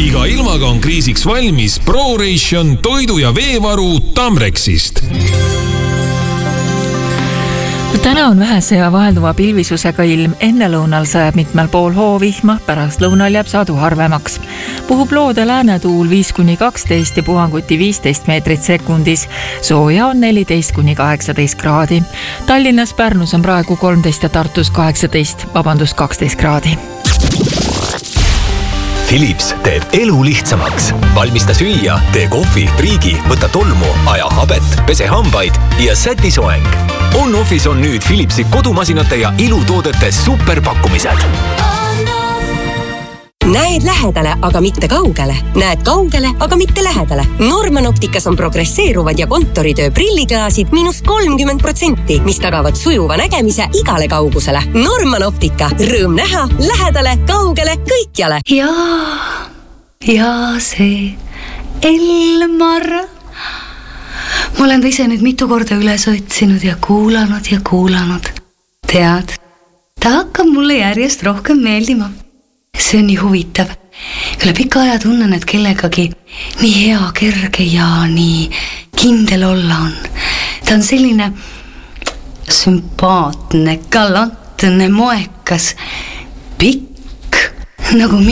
Iga ilmaga on kriisiks valmis ProRation toidu- ja veevaru Tamrexist. Täna on vähese ja vahelduva pilvisusega ilm. Enne lõunal sajab mitmel pool hoovihma, pärast lõunal jääb sadu harvemaks. Puhub loode läänetuul 5-12 ja puhanguti 15 meetrit sekundis. Sooja on 14-18 kraadi. Tallinnas, Pärnus on praegu 13 ja Tartus 12 kraadi. Philips teeb elu lihtsamaks. Valmista süüa, tee kohvi, priigi, võta tolmu, aja habet, pese hambaid ja säti soeng. On-Office on nüüd Philipsi kodumasinate ja ilutoodete superpakkumised. Näed lähedale, aga mitte kaugele. Näed kaugele, aga mitte lähedale. Norman Opticas on progresseeruvad ja kontoritöö prilliklaasid -30%, mis tagavad sujuva nägemise igale kaugusele. Norman Optica. Rõõm näha, lähedale, kaugele, kõikjale. Ja see Elmar. Ma olen ta ise nüüd mitu korda üles otsinud ja kuulanud. Tead, ta hakkab mulle järjest rohkem meeldima. See on nii huvitav. Üle pika aja tunnen, et kellegagi nii hea, kerge ja nii kindel olla on. Ta on selline sümpaatne, galantne, moekas, pikk, nagu